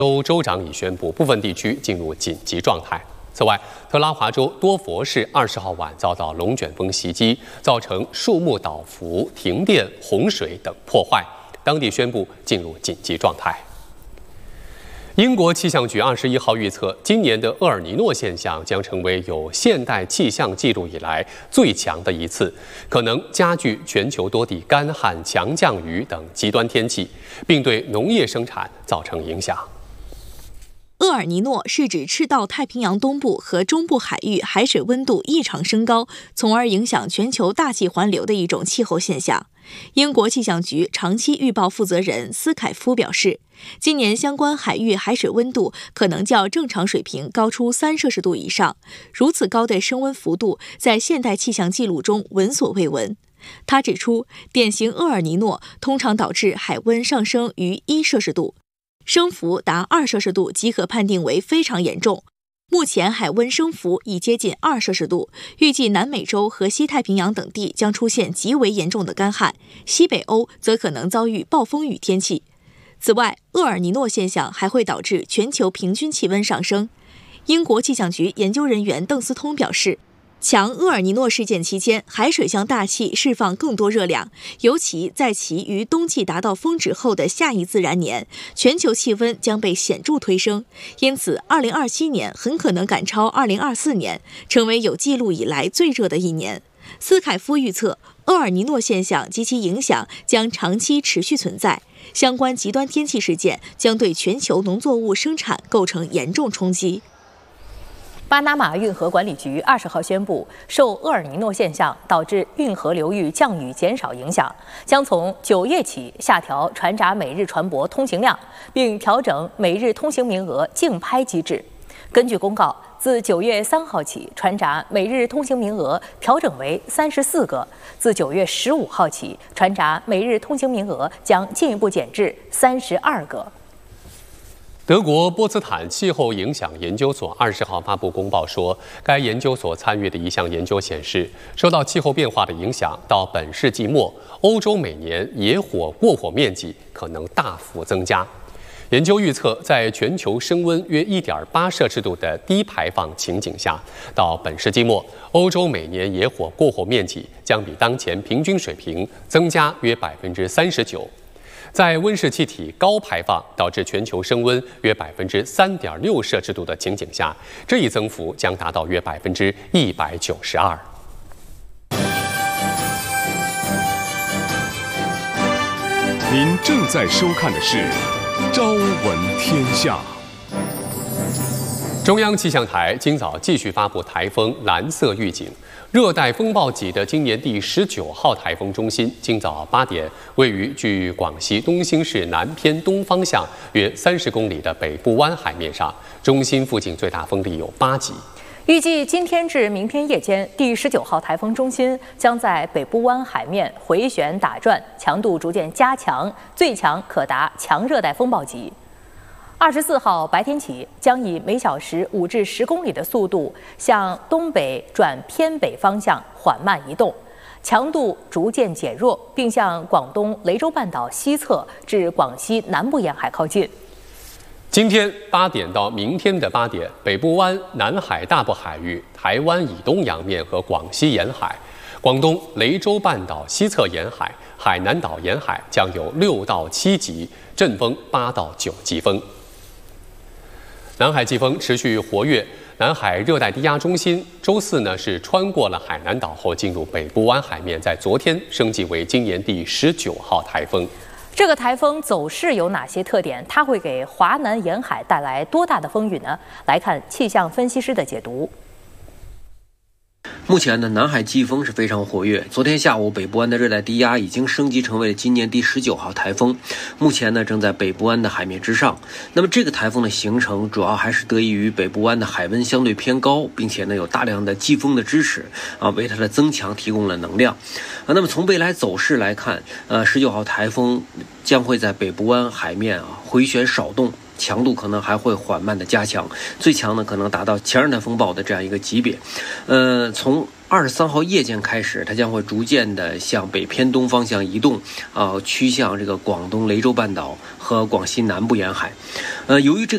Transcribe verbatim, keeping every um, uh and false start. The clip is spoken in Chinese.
州州长已宣布部分地区进入紧急状态。此外，特拉华州多佛市二十号晚遭到龙卷风袭击，造成树木倒伏、停电、洪水等破坏，当地宣布进入紧急状态。英国气象局二十一号预测，今年的厄尔尼诺现象将成为有现代气象记录以来最强的一次，可能加剧全球多地干旱、强降雨等极端天气，并对农业生产造成影响。 厄尔尼诺是指赤道太平洋东部和中部海域海水温度异常升高，从而影响全球大气环流的一种气候现象。英国气象局长期预报负责人斯凯夫表示，今年相关海域海水温度可能较正常水平高出三摄氏度以上，如此高的升温幅度在现代气象记录中闻所未闻。他指出，典型厄尔尼诺通常导致海温上升逾一摄氏度，升幅达二摄氏度即可判定为非常严重。目前海温升幅已接近二摄氏度，预计南美洲和西太平洋等地将出现极为严重的干旱，西北欧则可能遭遇暴风雨天气。此外，厄尔尼诺现象还会导致全球平均气温上升。英国气象局研究人员邓斯通表示，强厄尔尼诺事件期间，海水向大气释放更多热量，尤其在其于冬季达到峰值后的下一自然年，全球气温将被显著推升。因此，二零二七年很可能赶超二零二四年，成为有记录以来最热的一年。斯凯夫预测，厄尔尼诺现象及其影响将长期持续存在，相关极端天气事件将对全球农作物生产构成严重冲击。 巴拿马运河管理局二十号宣布，受厄尔尼诺现象导致运河流域降雨减少影响，将从九月起下调船闸每日船舶通行量，并调整每日通行名额竞拍机制。根据公告，自九月三号起，船闸每日通行名额调整为三十四个；自九月十五号起，船闸每日通行名额将进一步减至三十二个。 德国波茨坦气候影响研究所二十号发布公报说，该研究所参与的一项研究显示，受到气候变化的影响，到本世纪末，欧洲每年野火过火面积可能大幅增加。研究预测，在全球升温约 一点八摄氏度的低排放情景下，到本世纪末，欧洲每年野火过火面积将比当前平均水平增加约百分之三十九。在温室气体高排放导致全球升温约百分之三点六摄氏度的情景下，这一增幅将达到约百分之一百九十二。 您正在收看的是《朝闻天下》。 中央气象台今早继续发布台风蓝色预警，热带风暴级的今年第十九号台风中心，今早八点位于距广西东兴市南偏东方向约三十公里的北部湾海面上，中心附近最大风力有八级。 预计今天至明天夜间，第十九号台风中心将在北部湾海面回旋打转，强度逐渐加强，最强可达强热带风暴级。二十四号白天起，将以每小时五至十公里的速度向东北转偏北方向缓慢移动，强度逐渐减弱，并向广东雷州半岛西侧至广西南部沿海靠近。 今天八点到明天的八点，北部湾、南海大部海域、台湾以东洋面和广西沿海、广东雷州半岛西侧沿海、海南岛沿海将有六到七级，阵风八到九级风。南海季风持续活跃，南海热带低压中心周四呢是穿过了海南岛后进入北部湾海面，在昨天升级为今年第十九号台风。 这个台风走势有哪些特点？它会给华南沿海带来多大的风雨呢？来看气象分析师的解读。 目前呢，南海季风是非常活跃。昨天下午，北部湾的热带低压已经升级成为了今年第十九号台风，目前呢正在北部湾的海面之上。那么这个台风的形成主要还是得益于北部湾的海温相对偏高，并且呢有大量的季风的支持啊，为它的增强提供了能量啊。那么从未来走势来看，呃，十九号台风将会在北部湾海面啊回旋少动，强度可能还会缓慢的加强，最强呢可能达到强热带风暴的这样一个级别。呃，从二十三号夜间开始，它将会逐渐的向北偏东方向移动，啊、呃，趋向这个广东雷州半岛和广西南部沿海。呃，由于这个